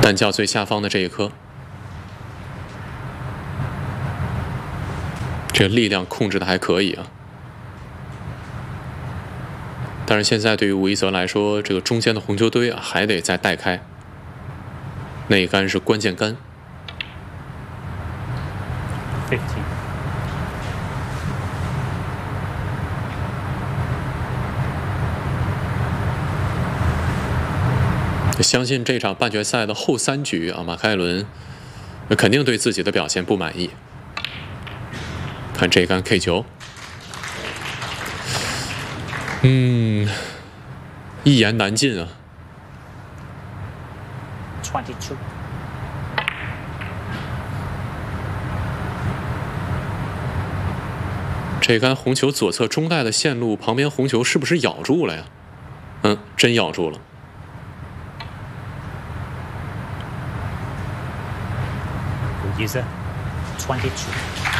弹架最下方的这一颗，这力量控制的还可以啊。但是现在对于吴一泽来说，这个中间的红球堆啊，还得再带开。那一杆是关键杆。 15。 相信这场半决赛的后3局啊，马凯伦肯定对自己的表现不满意。看这杆 K 球，一言难尽啊。 22。 这杆红球左侧中带的线路旁边，红球是不是咬住了呀？真咬住了。 Good user. 22.